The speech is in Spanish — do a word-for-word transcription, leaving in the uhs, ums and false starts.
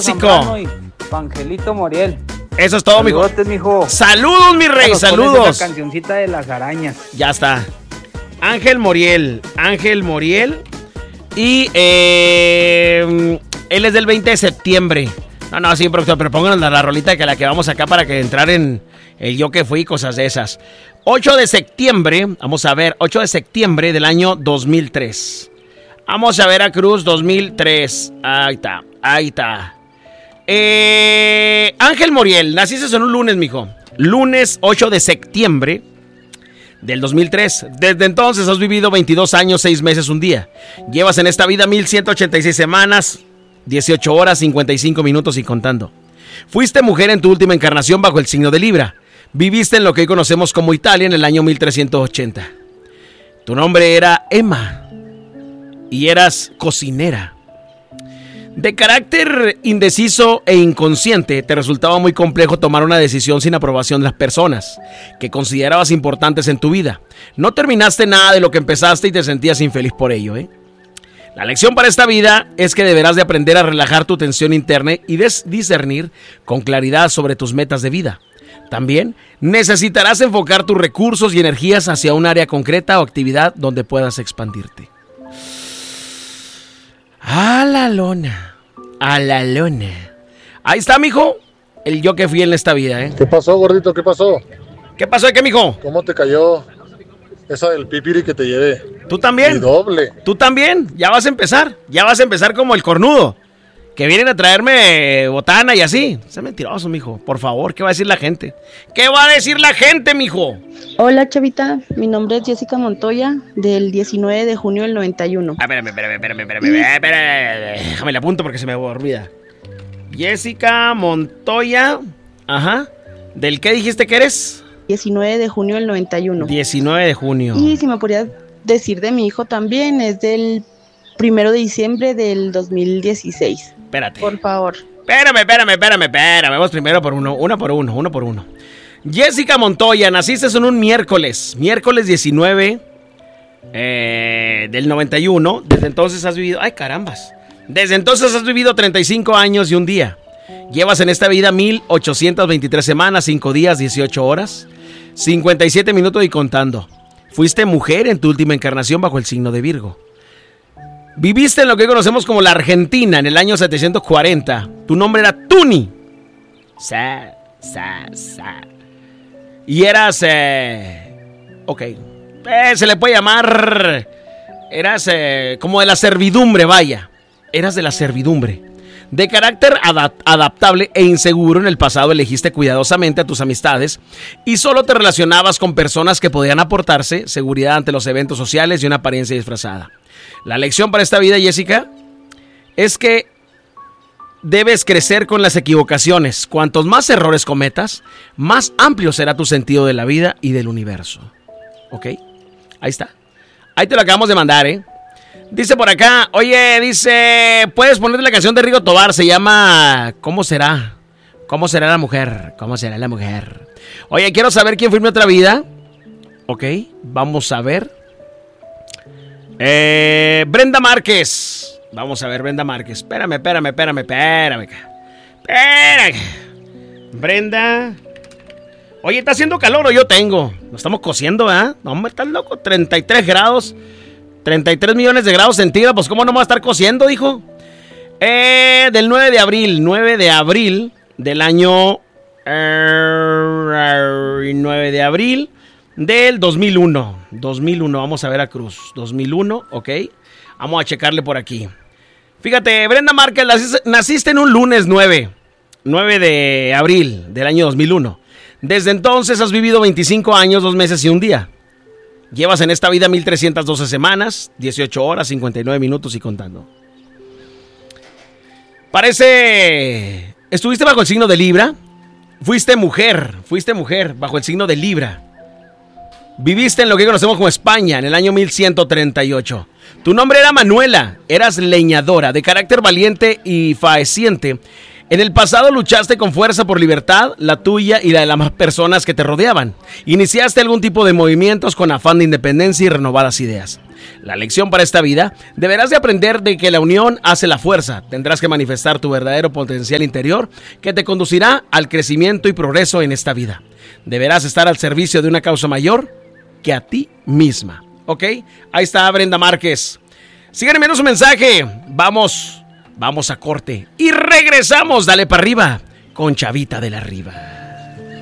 tóxico. Angelito Moriel. Eso es todo, mijo. Saludos, mijo. Saludos, mi rey, saludos. Esa cancioncita de las arañas. Ya está. Ángel Moriel, Ángel Moriel. Y eh, él es del veinte de septiembre. No, no, sí, productor, pero pónganos la, la rolita que la que vamos acá para que entrar en el yo que fui y cosas de esas. ocho de septiembre, vamos a ver, ocho de septiembre del año dos mil tres. Vamos a Veracruz, dos mil tres. Ahí está, ahí está. Eh, Ángel Moriel, naciste en un lunes, mijo. Lunes ocho de septiembre del dos mil tres. Desde entonces has vivido veintidós años, seis meses, un día. Llevas en esta vida mil ciento ochenta y seis semanas, dieciocho horas, cincuenta y cinco minutos y contando. Fuiste mujer en tu última encarnación bajo el signo de Libra. Viviste en lo que hoy conocemos como Italia en el año mil trescientos ochenta. Tu nombre era Emma y eras cocinera. De carácter indeciso e inconsciente, te resultaba muy complejo tomar una decisión sin aprobación de las personas que considerabas importantes en tu vida. No terminaste nada de lo que empezaste y te sentías infeliz por ello, ¿eh? La lección para esta vida es que deberás de aprender a relajar tu tensión interna y des- discernir con claridad sobre tus metas de vida. También necesitarás enfocar tus recursos y energías hacia un área concreta o actividad donde puedas expandirte. A la lona, a la lona. Ahí está, mijo, el yo que fui en esta vida, ¿eh? ¿Qué pasó, gordito? ¿Qué pasó? ¿Qué pasó de qué, mijo? ¿Cómo te cayó esa del pipiri que te llevé? ¿Tú también? Y doble. ¿Tú también? Ya vas a empezar, ya vas a empezar como el cornudo, que vienen a traerme botana y así. Sé mentiroso, mijo, por favor, ¿qué va a decir la gente? ¿Qué va a decir la gente, mijo? Hola, chavita, mi nombre es Jessica Montoya, del diecinueve de junio del noventa y uno. Ah, espérame, espérame, espérame, espérame, espérame, déjame la apunto porque se me olvida. Jessica Montoya, ajá, ¿del qué dijiste que eres? diecinueve de junio del noventa y uno. diecinueve de junio. Y si me podrías decir de mi hijo también, es del primero de diciembre del dos mil dieciséis. Espérate. Por favor. Espérame, espérame, espérame, espérame. Vamos primero por uno, uno por uno, uno por uno. Jessica Montoya, naciste en un miércoles, miércoles diecinueve eh, del noventa y uno. Desde entonces has vivido, ay carambas, desde entonces has vivido treinta y cinco años y un día. Llevas en esta vida mil ochocientas veintitrés semanas, cinco días, dieciocho horas, cincuenta y siete minutos y contando. Fuiste mujer en tu última encarnación bajo el signo de Virgo. Viviste en lo que hoy conocemos como la Argentina en el año setecientos cuarenta. Tu nombre era Tuni. Sa, sa, sa. Y eras... Eh, ok. Eh, se le puede llamar... Eras eh, como de la servidumbre, vaya. Eras de la servidumbre. De carácter adap- adaptable e inseguro, en el pasado elegiste cuidadosamente a tus amistades y solo te relacionabas con personas que podían aportarse seguridad ante los eventos sociales y una apariencia disfrazada. La lección para esta vida, Jessica, es que debes crecer con las equivocaciones. Cuantos más errores cometas, más amplio será tu sentido de la vida y del universo. ¿Ok? Ahí está. Ahí te lo acabamos de mandar, ¿eh? Dice por acá, oye, dice, puedes ponerle la canción de Rigo Tobar, se llama ¿Cómo será? ¿Cómo será la mujer? ¿Cómo será la mujer? Oye, quiero saber quién fue mi otra vida. Ok, vamos a ver. Eh, Brenda Márquez. Vamos a ver, Brenda Márquez. Espérame, espérame, espérame, espérame. Espérame. Brenda. Oye, ¿está haciendo calor o yo tengo? Nos estamos cociendo, ¿eh? No, hombre, estás loco. treinta y tres grados. treinta y tres millones de grados centígrados. Pues, ¿cómo no va a estar cociendo, dijo? Eh, del nueve de abril. nueve de abril del año... Eh, nueve de abril del dos mil uno. dos mil uno, vamos a ver a Cruz. dos mil uno, ok. Vamos a checarle por aquí. Fíjate, Brenda Márquez, naciste en un lunes nueve. nueve de abril del año dos mil uno. Desde entonces has vivido veinticinco años, dos meses y un día. Llevas en esta vida mil trescientas doce semanas, dieciocho horas, cincuenta y nueve minutos y contando. Parece... ¿Estuviste bajo el signo de Libra? Fuiste mujer, fuiste mujer bajo el signo de Libra. Viviste en lo que conocemos como España en el año mil ciento treinta y ocho. Tu nombre era Manuela, eras leñadora, de carácter valiente y faeciente. En el pasado luchaste con fuerza por libertad, la tuya y la de las personas que te rodeaban. Iniciaste algún tipo de movimientos con afán de independencia y renovadas ideas. La lección para esta vida: deberás de aprender de que la unión hace la fuerza. Tendrás que manifestar tu verdadero potencial interior que te conducirá al crecimiento y progreso en esta vida. Deberás estar al servicio de una causa mayor que a ti misma. ¿Ok? Ahí está Brenda Márquez. Sigan enviando su mensaje. Vamos, vamos a corte y regresamos. Dale para arriba con Chavita de la Riva.